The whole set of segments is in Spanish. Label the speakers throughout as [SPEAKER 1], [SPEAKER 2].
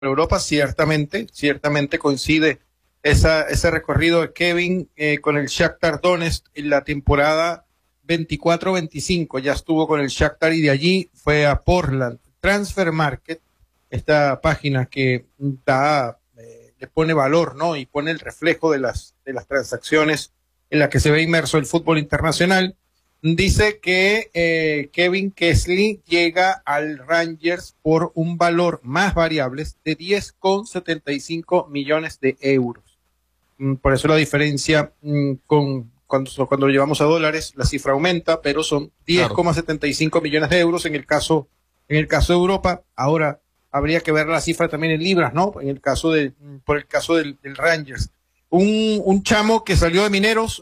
[SPEAKER 1] Europa, ciertamente coincide ese recorrido de Kevin con el Shakhtar Donetsk en la temporada 24-25, ya estuvo con el Shakhtar y de allí fue a Portland. Transfer Market, esta página que le pone valor, ¿no? Y pone el reflejo de las transacciones en las que se ve inmerso el fútbol internacional. Dice que Kevin Kessler llega al Rangers por un valor más variables de 10,75 millones de euros. Por eso la diferencia cuando lo llevamos a dólares, la cifra aumenta, pero son 10,75 millones de euros en el caso de Europa. Ahora habría que ver la cifra también en libras, ¿no? Por el caso del Rangers. Un chamo que salió de Mineros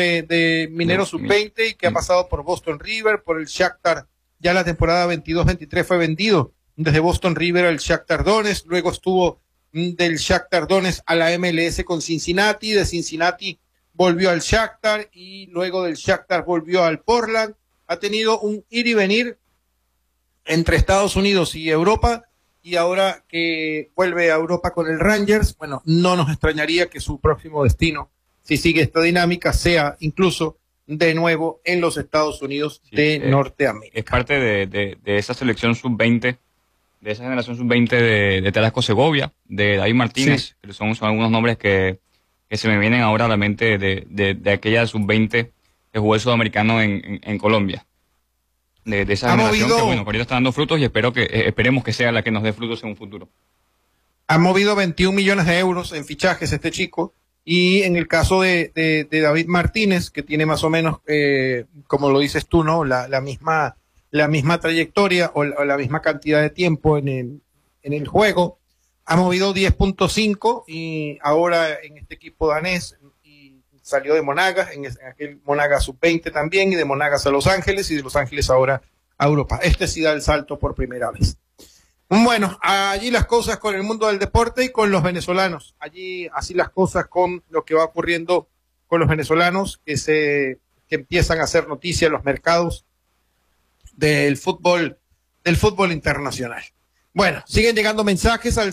[SPEAKER 1] Sub-20 y que ha pasado por Boston River, por el Shakhtar, ya la temporada 22-23 fue vendido desde Boston River al Shakhtar Donetsk, luego estuvo del Shakhtar Donetsk a la MLS con Cincinnati, de Cincinnati volvió al Shakhtar y luego del Shakhtar volvió al Portland. Ha tenido un ir y venir entre Estados Unidos y Europa, y ahora que vuelve a Europa con el Rangers, bueno, no nos extrañaría que su próximo destino, si sigue esta dinámica, sea incluso de nuevo en los Estados Unidos de Norteamérica.
[SPEAKER 2] Es parte de esa selección sub-20, de esa generación sub-20 de Tarasco Segovia, de David Martínez, que son algunos nombres que se me vienen ahora a la mente de aquella sub-20 que jugó el sudamericano en Colombia. De esa generación que, bueno, ahorita está dando frutos y esperemos que sea la que nos dé frutos en un futuro.
[SPEAKER 1] Ha movido 21 millones de euros en fichajes este chico, y en el caso de David Martínez, que tiene más o menos, como lo dices tú, ¿no? La misma trayectoria o la misma cantidad de tiempo en el juego, ha movido 10.5 y ahora en este equipo danés, y salió de Monagas, en aquel Monagas sub-20 también, y de Monagas a Los Ángeles, y de Los Ángeles ahora a Europa. Este sí da el salto por primera vez. Bueno, allí las cosas con el mundo del deporte y con los venezolanos. Allí así las cosas con lo que va ocurriendo con los venezolanos que empiezan a hacer noticia en los mercados del fútbol internacional. Bueno, siguen llegando mensajes al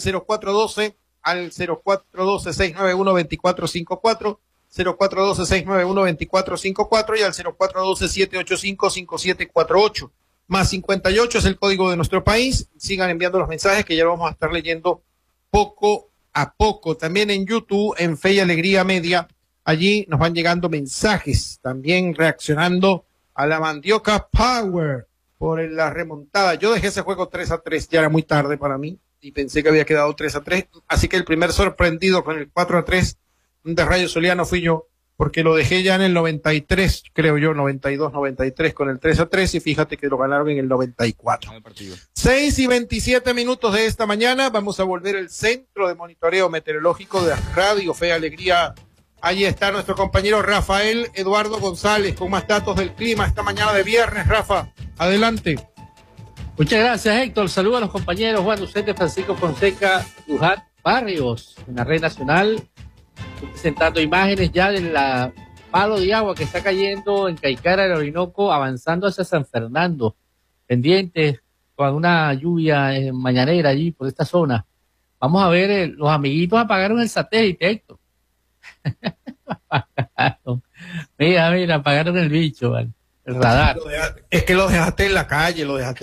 [SPEAKER 1] 0412-691-2454, 0412-691-2454 y al 0412-785-5748. Más 58 es el código de nuestro país. Sigan enviando los mensajes que ya lo vamos a estar leyendo poco a poco. También en YouTube, en Fe y Alegría Media, allí nos van llegando mensajes, también reaccionando a la Mandioca Power por la remontada. Yo dejé ese juego 3-3, ya era muy tarde para mí y pensé que había quedado 3-3, así que el primer sorprendido con el 4-3 de Rayo Zuliano fui yo, porque lo dejé ya en el 93, creo yo, 92, 93 con el 3-3, y fíjate que lo ganaron en el 94. 6:27 de esta mañana, vamos a volver al centro de monitoreo meteorológico de Radio Fe y Alegría. Allí está nuestro compañero Rafael Eduardo González con más datos del clima esta mañana de viernes. Rafa, adelante.
[SPEAKER 3] Muchas gracias, Héctor. Saludos a los compañeros Juan Lucente, Francisco Fonseca, Luján Barrios en la red nacional. Estoy presentando imágenes ya del palo de agua que está cayendo en Caicara, el Orinoco, avanzando hacia San Fernando. Pendientes con una lluvia mañanera allí por esta zona. Vamos a ver, los amiguitos apagaron el satélite, Héctor. Mira, apagaron el bicho, ¿vale? El radar.
[SPEAKER 1] Es que lo dejaste en la calle,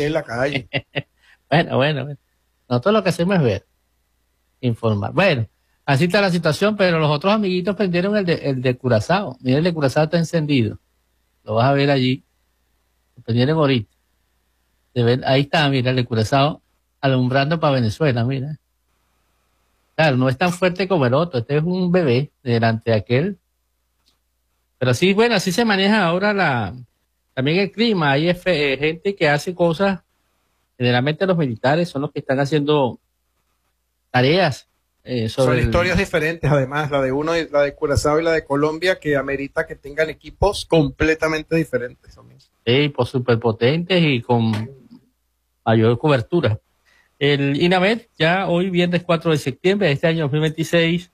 [SPEAKER 3] Bueno. Nosotros lo que hacemos es ver, informar. Bueno, así está la situación, pero los otros amiguitos prendieron el de Curazao. Mira, el de Curazao está encendido. Lo vas a ver allí. Lo prendieron ahorita. Ahí está, mira, el de Curazao alumbrando para Venezuela, mira. Claro, no es tan fuerte como el otro. Este es un bebé delante de aquel. Pero sí, bueno, así se maneja ahora también el clima. Hay gente que hace cosas, generalmente los militares son los que están haciendo tareas.
[SPEAKER 1] Son historias diferentes, además, la de uno, la de Curazao y la de Colombia, que amerita que tengan equipos completamente diferentes.
[SPEAKER 3] Sí, pues superpotentes y con mayor cobertura. El INAMED, ya hoy, viernes 4 de septiembre de este año 2026,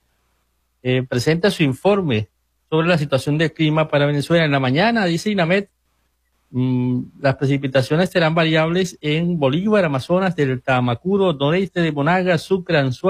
[SPEAKER 3] presenta su informe sobre la situación del clima para Venezuela. En la mañana, dice INAMED, Las precipitaciones serán variables en Bolívar, Amazonas, del Tamacuro, noreste de Monagas, Sucre, Anzoátegui,